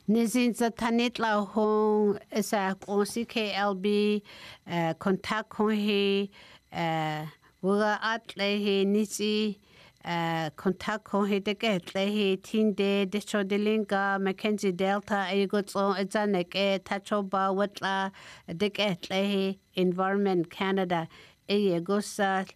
Nizinza tanit la hong sa konsi KLB kontak hong he wura at le he nisi kontak hong he deke le he tinde decho delinga Mackenzie Delta ayugotso etzanek tachoba watla deke le he Environment Canada ayegosa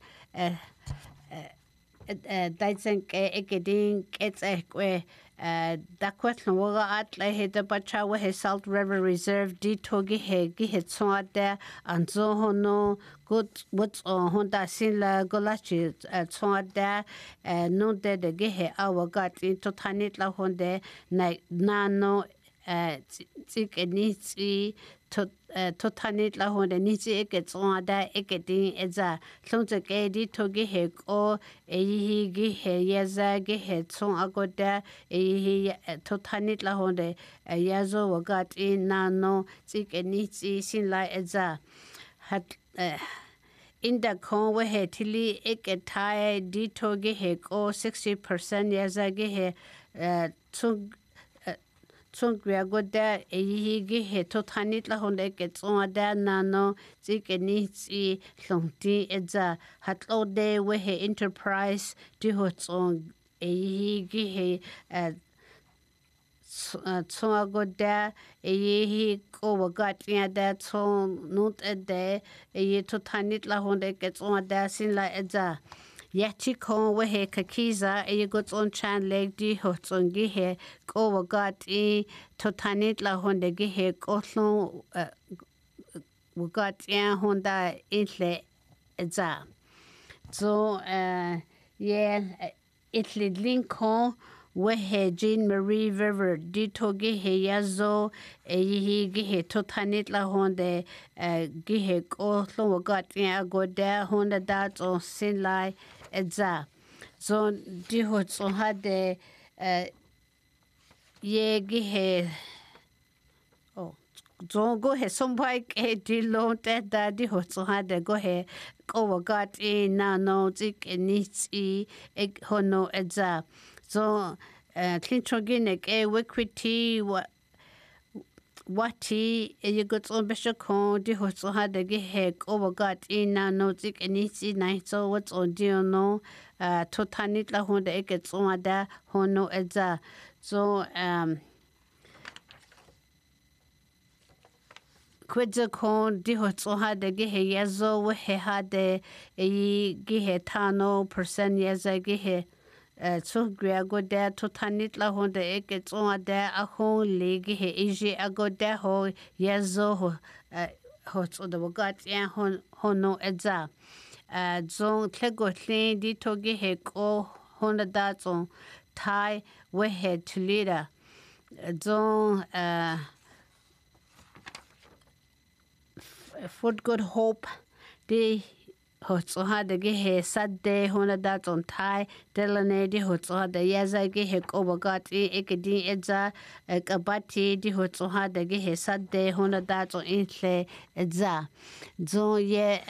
daitsen ekedin ketsekwe dakwat waga at le he the bachawa he Salt River Reserve ditogi he gihe tswade anzo hono good what's on honda sinla golachi tswade no de gihe awagat into tanit la honde na no tsi totanit la honde nisi eke tswada eke din eza tlonze ke di togi he ko ehi gi he yeza gi he tsong agoda ehi totanit la honde yazo wagat in nano tsike nisi sin la eza hat inda kon we he tili eke tai di togi he ko 60% yeza gi he tsung Tsungria goda ehi gi he totanit la honde ke tswada nano tsike nisi tlongti eza hatlo de we he enterprise di ho tsong ehi gi he tswa goda ehi ko wagat ya da tsong nut ede ehi totanit la honde ke tswada sin la eza Yachi ko we he kakiza e gots on chan leg di hotsong gi he ko wagat e totanit la honde gi he kotlon wagat ya honda intle za so itli linko we he Jean Marie River di togi he yazo e gi he totanit la honde gi he kotlon wagat ya goda honda dat on sin lai eza so di hot so hade ye gi he so go he sombai ke di lo te da di hot so hade go he ko wagat na no tik enisi hono eza so clintrogenek equity wati you got on besho kon di hoso hade ge he ko wagat ina no tik enisi nai so what's on dio no totanit la honda eke tswada hono eza so kwedze kon di hoso hade ge he yazo we he hade ge he 5% yaza ge he so goda totanit la honda eke tswada a hon legi he iji agoda ho yazo ho so the wagat ya hono eza zong tlego tlin di togi he ko honda da zong tai we he tulida zong Food Good Hope di hotso hade ge he sadde hona dat on tai delane di hotso hade yaza ge he ko bagati ekedi eza kabati di hotso hade ge he sadde hona dat on intle eza zo ye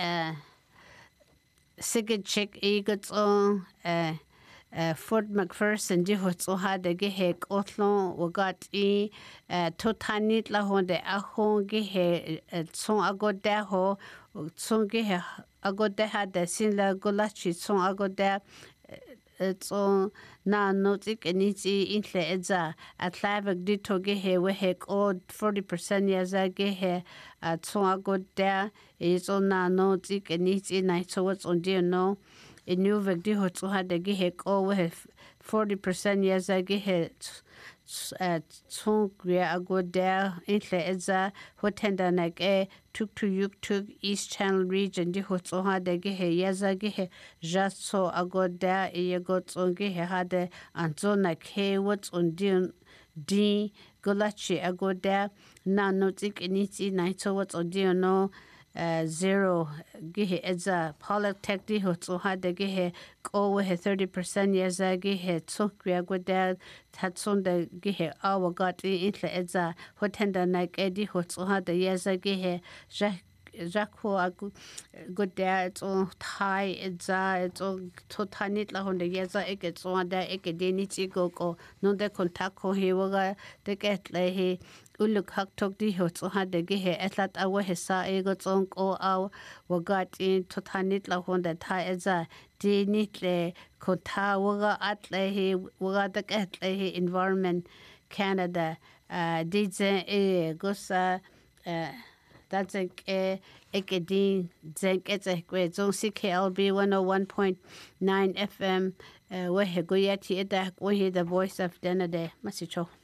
sigid chick egots on Fort McPherson di hotso hade ge he kotlon wagati totanit la honde ahon ge he son agoda ho son ge he agoda hade sin la golachi son agoda so na notik eniti intle eza atlavak di toge he we he ko 40% yaza ge he son agoda is on na notik eniti na so what's on dear no inuvek di hotso hade ge he ko we 40% yaza ge he Tsungria agoda intle eza hotenda nak tuk to yuk tuk East Channel region di hotso hade ge he yaza ge he jaso agoda yegot on ge he hade anzo nak he what's on di golachi agoda na notik initi na so what's on di no zero ge he eza polytech di hotso hade ge he ko we 30% yaza ge he tsungria agoda tatson de ge he awagati intle eza hotenda nak di hotso hade yaza ge he zakho aku goda to thai za to thotanit la honde yeza eke so da eke deni chigo ko no de kontak ko he waga de ketle he uluk hak tok di ho so ha de ge he atlat awa he sa ego chong ko aw waga ti thotanit la honde thai za di nitle ko tha waga atle he waga de ketle he environment Canada DJ gosa that's Ekadin Zenk Etzekwe Zone CKLB 101.9 FM. Wehe Goyati Edak, Wehe the voice of Denade, Masicho.